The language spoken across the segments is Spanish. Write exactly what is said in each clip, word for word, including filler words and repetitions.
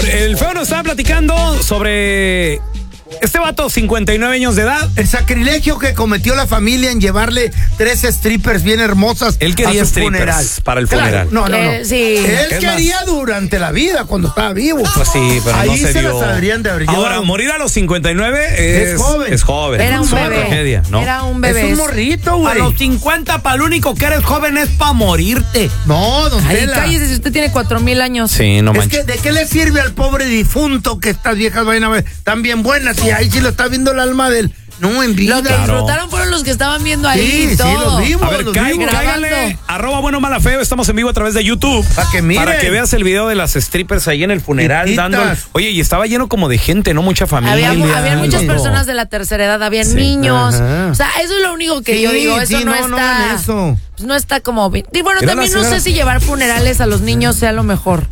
El feo nos estaba platicando sobre este vato, cincuenta y nueve años de edad. El sacrilegio que cometió la familia en llevarle tres strippers bien hermosas. Él quería a su strippers funeral. para el Claro, funeral. no, no, no. Eh, sí. Él Es quería más, durante la vida, cuando estaba vivo. Pues sí, pero Ahí no se, se dio. las deberían de haber Ahora, llevado. morir a los cincuenta y nueve es, Es joven. Es joven. Era un Es una bebé. tragedia, ¿no? Era un bebé. Es un morrito, A güey. los cincuenta, para lo único que eres joven es para morirte. No, don Ay, Tela. cállese si usted tiene cuatro mil años. Sí, no Es manches. que, ¿de qué le sirve al pobre difunto que estas viejas vayan a ver tan bien buenas? Y ahí sí lo está viendo el alma de él. No, en vida. Lo que disfrutaron fueron los que estaban viendo ahí Sí, y sí, todo. los vimos. A ver, los cáiganle, vimos. grabando. cáiganle, arroba bueno mala feo, estamos en vivo a través de YouTube. Pa' que miren. Para que veas el video de las strippers ahí en el funeral Chiquitas. dando. Oye, y estaba lleno como de gente, ¿no? Mucha familia. Había, mu- habían muchas todo. personas de la tercera edad, habían Sí. niños. Ajá. O sea, eso es lo único que Sí, yo digo. Eso sí, no, no, no está. hagan eso. Pues no está como bien. Y bueno, Era también la no señora- sé si llevar funerales a los niños sea lo mejor.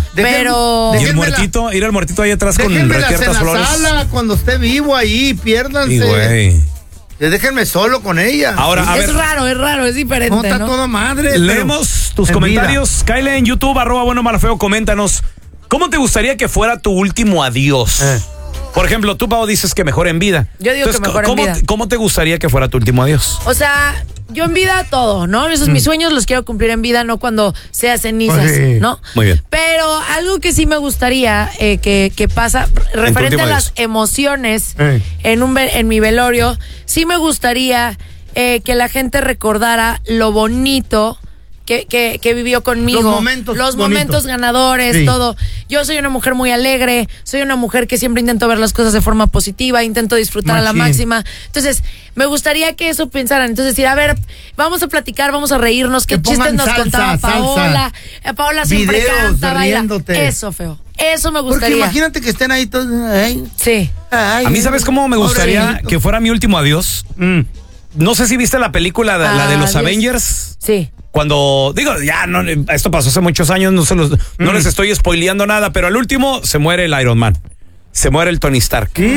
Pero. Y el Déjenmela- muertito, ir al muertito ahí atrás con Déjenmelas en reciertas la flores. sala cuando esté vivo ahí, piérdanse. Y güey. Eh, Déjenme solo con ella. Ahora, a es ver, raro, es raro, es diferente. No, está ¿no? toda madre. pero leemos tus en comentarios. Cáele en YouTube, arroba bueno mala feo, coméntanos. ¿Cómo te gustaría que fuera tu último adiós? Eh. Por ejemplo, tú, Pau, dices que mejor en vida. Yo digo que mejor en ¿cómo, vida. ¿Cómo te gustaría que fuera tu último adiós? O sea, yo en vida todo, ¿no? Esos Mm. mis sueños los quiero cumplir en vida, no cuando sea cenizas, Pues sí. ¿no? Muy bien. Pero algo que sí me gustaría eh, que, que pasa, referente último a las adiós. emociones Eh. en, un, ve- en mi velorio, sí me gustaría eh, que la gente recordara lo bonito que, que, que vivió conmigo. Los momentos Los bonitos. momentos ganadores, Sí. todo. Yo soy una mujer muy alegre, soy una mujer que siempre intento ver las cosas de forma positiva, intento disfrutar a la Machín. máxima. Entonces, me gustaría que eso pensaran. Entonces, decir, a ver, vamos a platicar, vamos a reírnos, qué Que chistes pongan nos salsa, contaba salsa. Paola. Eh, Paola siempre Videos canta, baila. riéndote. Eso, feo. Eso me Porque gustaría. imagínate que estén ahí todos. Ay, Sí. ay, A mí, ¿sabes cómo me gustaría pobrecito. que fuera mi último adiós? Mm. No sé si viste la película, de- la de los Adiós. Avengers. Sí. Cuando, digo, ya, no, esto pasó hace muchos años, no, se los, no Mm. les estoy spoileando nada, pero al último se muere el Iron Man. Se muere el Tony Stark. ¿Qué?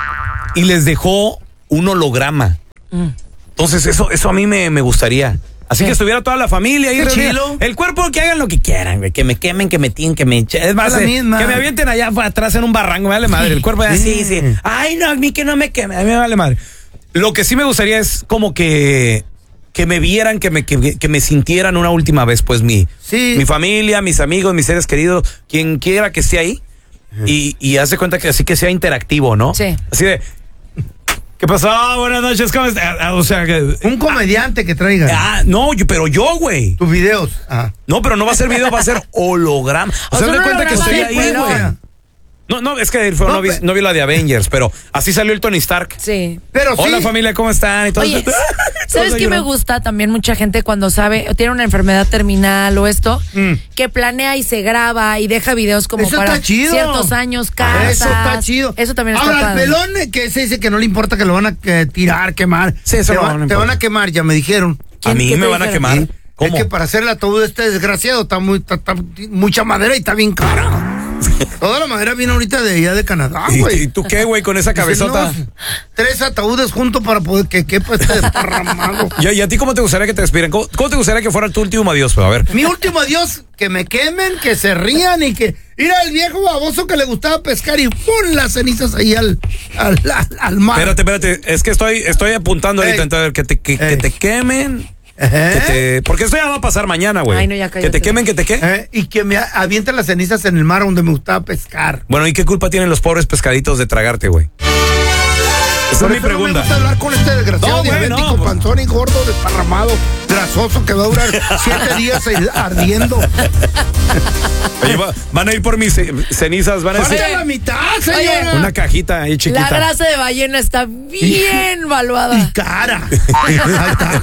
Y les dejó un holograma. Mm. Entonces, eso, eso a mí me, me gustaría. Así Sí. que estuviera toda la familia ahí Qué reunida. chilo. El cuerpo, que hagan lo que quieran, güey. Que me quemen, que me tiren, que me echen. Es más, Es la eh, misma. que me avienten allá atrás en un barranco, me vale madre. El cuerpo así, sí. Sí. Ay, no, a mí que no me queme, a mí me vale madre. Lo que sí me gustaría es como que que me vieran, que me, que, que me sintieran una última vez, pues mi, Sí. mi familia, mis amigos, mis seres queridos, quien quiera que esté ahí. Y, y haz de cuenta que así que sea interactivo, ¿no? Sí. Así de, ¿qué pasó? Buenas noches, ¿cómo estás? Ah, O sea, que... Un comediante que traiga Ah, no, yo, pero yo, güey. tus videos. Ah. No, pero no va a ser video, va a ser holograma. O O sea, sea, haz de un cuenta que holograma estoy de ahí, pelo. güey. No, no, es que el feo no, No, vi, pe- no vi la de Avengers, pero así salió el Tony Stark. Sí. Pero sí. Hola familia, ¿cómo están? Y todo Oye, eso. ¿sabes Todos qué me llorando. gusta también mucha gente cuando sabe o tiene una enfermedad terminal o esto? Mm. Que planea y se graba y deja videos como Eso para está chido. ciertos años, cartas. Eso está chido. Eso también está Ahora, padre. el pelón eh, que se dice que no le importa que lo van a eh, tirar, quemar. Sí, eso te, no, va- no te importa. van a quemar, ya me dijeron. A ¿Quién- mí qué me te van a dijeron? quemar. Sí. ¿Cómo? Es que para hacer el ataúd este desgraciado está muy está, está mucha madera y está bien cara. Toda la madera viene ahorita de allá de Canadá, ¿Y, güey. y tú qué, güey, con esa Dicen, cabezota? no, tres ataúdes juntos para poder que quepa este desparramado. ¿Y, y a ti cómo te gustaría que te despidieran? ¿Cómo, cómo te gustaría que fuera tu último adiós? Pues, a ver. Mi último adiós, que me quemen, que se rían y que... Mira el viejo baboso que le gustaba pescar y pon las cenizas ahí al, al, al, al mar. Espérate, espérate. Es que estoy, estoy apuntando ahorita. Ey. Entonces, que te, que, que Ey. te quemen. Ajá. Que te, porque esto ya va a pasar mañana, güey. Ay, no, ya que cállate. te quemen, que te qué. Eh, y que me avienten las cenizas en el mar donde me gustaba pescar. Bueno, ¿y qué culpa tienen los pobres pescaditos de tragarte, güey? Esa Por es mi eso no me pregunta. gusta hablar con este desgraciado No, güey, diabético, no, pues. panzón y gordo, desparramado, grasoso, que va a durar siete días ahí ardiendo. Oye, va- van a ir por mis ce- cenizas, van a decir ¡Vaya la mitad, señora! una cajita ahí chiquita. La grasa de ballena está bien Y valuada. cara. Ahí está.